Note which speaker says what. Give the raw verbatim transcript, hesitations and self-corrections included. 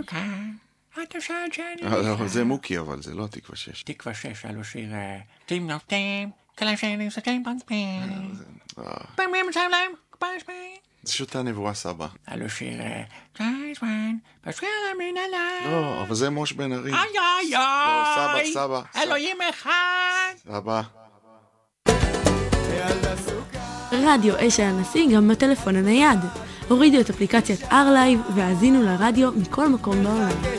Speaker 1: דקה, אתה שעת שאני...
Speaker 2: לא, זה מוקי, אבל זה לא תקווה שש.
Speaker 1: תקווה שש, על השיר... טים נופטים, כלה שני סתים פנקפים. פעמים מצאים להם, קפש בי.
Speaker 2: זה שותה נבואה סבא.
Speaker 1: על השיר... תייסמן, פשקר מן עליי.
Speaker 2: לא, אבל זה מוש בן ארי.
Speaker 1: איי איי איי.
Speaker 2: לא, סבא, סבא.
Speaker 1: אלוהים אחד.
Speaker 2: סבא.
Speaker 3: רדיו אש הנשיא גם בטלפון הנייד. הורידו את אפליקציית R-Live והאזינו לרדיו מכל מקום בעולם.